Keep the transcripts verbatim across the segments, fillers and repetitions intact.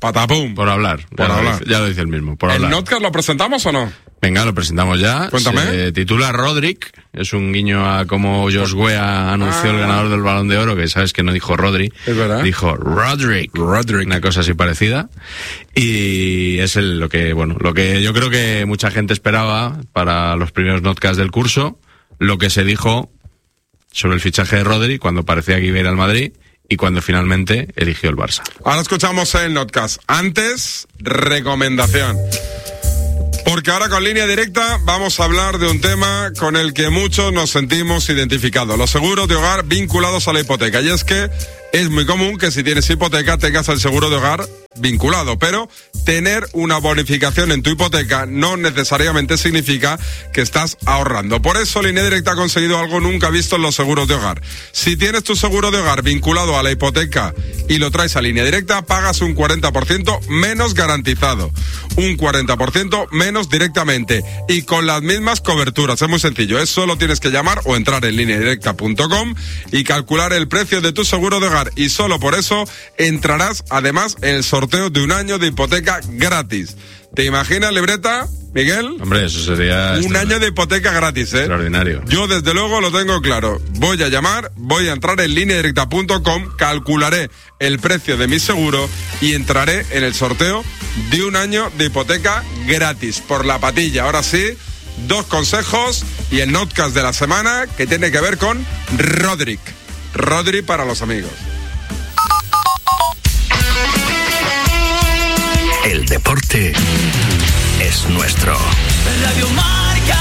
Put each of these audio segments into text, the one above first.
Patapum. Por hablar. Por ya, hablar. Lo dice, ya lo dice el mismo. Por ¿El hablar. Notcast lo presentamos o no? Venga, lo presentamos ya. Cuéntame. Se titula Rodrick. Es un guiño a cómo Josh Weah anunció ah. el ganador del Balón de Oro, que sabes que no dijo Rodri. Es verdad. Dijo Rodrick. Rodrick. Una cosa así parecida. Y es el, lo que, bueno, lo que yo creo que mucha gente esperaba para los primeros Notcasts del curso. Lo que se dijo sobre el fichaje de Rodri cuando parecía que iba a ir al Madrid y cuando finalmente eligió el Barça. Ahora escuchamos el Notcast. Antes, recomendación. Porque ahora con Línea Directa vamos a hablar de un tema con el que muchos nos sentimos identificados. Los seguros de hogar vinculados a la hipoteca. Y es que es muy común que si tienes hipoteca tengas el seguro de hogar vinculado, pero tener una bonificación en tu hipoteca no necesariamente significa que estás ahorrando. Por eso Línea Directa ha conseguido algo nunca visto en los seguros de hogar. Si tienes tu seguro de hogar vinculado a la hipoteca y lo traes a Línea Directa, pagas un cuarenta por ciento menos garantizado, un cuarenta por ciento menos directamente y con las mismas coberturas. Es muy sencillo, es solo tienes que llamar o entrar en línea directa punto com y calcular el precio de tu seguro de hogar, y solo por eso entrarás además en el sorteo de un año de hipoteca gratis. ¿Te imaginas, libreta, Miguel? Hombre, eso sería... Un año de hipoteca gratis, ¿eh? Extraordinario. Yo desde luego lo tengo claro. Voy a llamar, voy a entrar en línea directa punto com, calcularé el precio de mi seguro y entraré en el sorteo de un año de hipoteca gratis por la patilla. Ahora sí, dos consejos y el Notcast de la semana que tiene que ver con Rodrick. Rodri para los amigos. El deporte es nuestro. Radio Marca.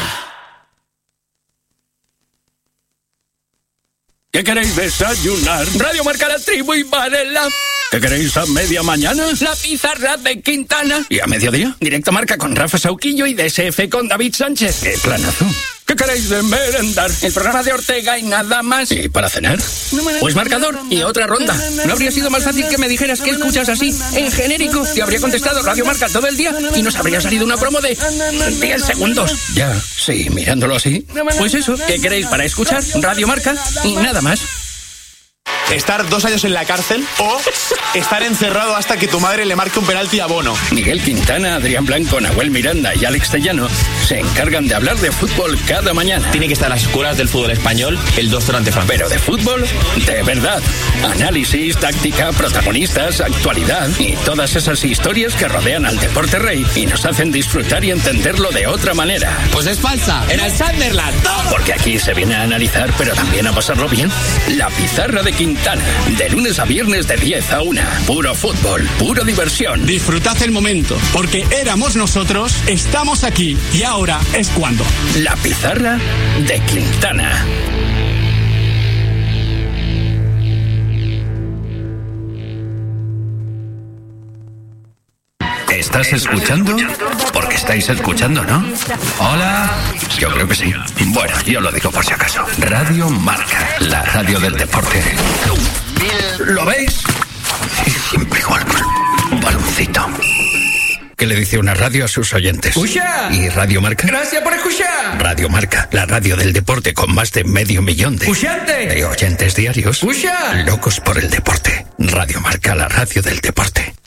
¿Qué queréis desayunar? Radio Marca, La Tribu y Varela. ¿Qué queréis a media mañana? La pizarra de Quintana. ¿Y a mediodía? Directo Marca con Rafa Sauquillo y D S F con David Sánchez. ¡Qué planazo! ¿Qué queréis de merendar? El programa de Ortega y nada más. ¿Y para cenar? Pues marcador y otra ronda. ¿No habría sido más fácil que me dijeras que escuchas así, en genérico? Te habría contestado Radio Marca todo el día y nos habría salido una promo de diez segundos. Ya, sí, mirándolo así. Pues eso, ¿qué queréis para escuchar? Radio Marca y nada más. Estar dos años en la cárcel o estar encerrado hasta que tu madre le marque un penalti a Bono. Miguel Quintana, Adrián Blanco, Nahuel Miranda y Alex Tellano se encargan de hablar de fútbol cada mañana. Tiene que estar en las escuelas del fútbol español el doctor ante Francia. Pero de fútbol, de verdad. Análisis, táctica, protagonistas, actualidad y todas esas historias que rodean al deporte rey y nos hacen disfrutar y entenderlo de otra manera. Pues es falsa, era el Sunderland. Porque aquí se viene a analizar, pero también a pasarlo bien. La pizarra de Quintana. De lunes a viernes de diez a una. Puro fútbol, puro diversión. Disfrutad el momento, porque éramos nosotros, estamos aquí y ahora es cuando. La pizarra de Quintana. ¿Estás escuchando? Porque estáis escuchando, ¿no? Hola. Yo creo que sí. Bueno, yo lo digo por si acaso. Radio Marca, la radio del deporte. ¿Lo veis? Siempre igual. Un baloncito. ¿Qué le dice una radio a sus oyentes? ¡Escucha! ¿Y Radio Marca? Gracias por escuchar. Radio Marca, la radio del deporte con más de medio millón de, ¡Escuchante! de oyentes diarios. ¡Escucha! Locos por el deporte. Radio Marca, la radio del deporte.